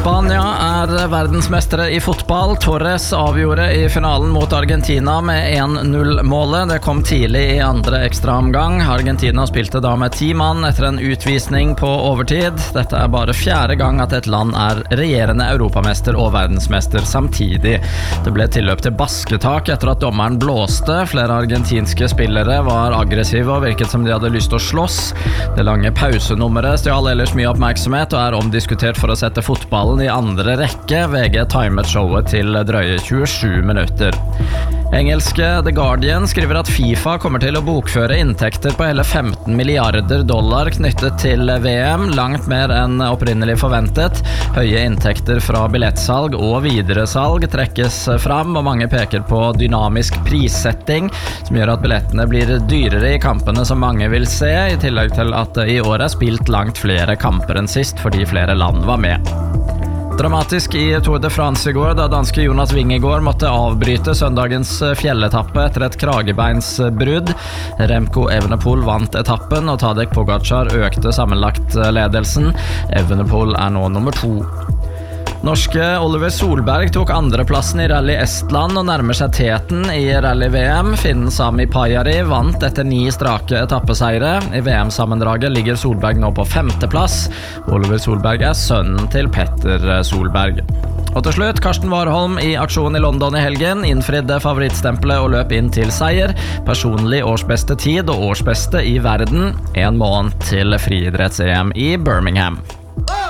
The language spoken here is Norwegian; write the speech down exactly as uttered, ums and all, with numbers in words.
Spania er verdensmestere i fotball. Torres avgjorde i finalen mot Argentina med en null-målet. Det kom tidlig i andre ekstraomgang. Argentina spilte da med ti mann etter en utvisning på overtid. Dette er bare fjerde gang at et land er regjerende europamester og verdensmester samtidig. Det ble tilløp til basketak etter at dommeren blåste. Flere argentinske spillere var aggressive og virket som de hadde lyst til å slåss. Det lange pausenummeret stjal ellers mye oppmerksomhet og er omdiskutert for å sette fotballen i andre rekke. V G timet showet til drøye tjuesju minutter. Engelske The Guardian skriver at FIFA kommer til å bokføre inntekter på hele femten milliarder dollar knyttet til V M, langt mer enn opprinnelig forventet. Høye inntekter fra billettsalg og videresalg trekkes fram, og mange peker på dynamisk prissetting, som gjør at billettene blir dyrere i kampene som mange vil se, i tillegg til at det i år er spilt langt flere kamper enn sist fordi flere land var med. Dramatisk i Tour de France i går, da danske Jonas Vingegaard måtte avbryte søndagens fjelletappe etter et kragebeinsbrudd. Remco Evenepoel vant etappen, og Tadej Pogačar økte sammenlagt ledelsen. Evenepoel er nå nummer to. Norske Oliver Solberg tok andreplassen i Rally Estland og nærmer seg teten i Rally-V M. Finnen Sami Pajari vant etter ni strake etappeseire. I V M-sammendraget ligger Solberg nå på femteplass. Oliver Solberg er sønnen til Petter Solberg. Og til slutt, Karsten Warholm i aksjon i London i helgen, innfridde favorittstempelet og løp inn til seier. Personlig årsbeste tid og årsbeste i verden. En måned til friidretts-E M i Birmingham.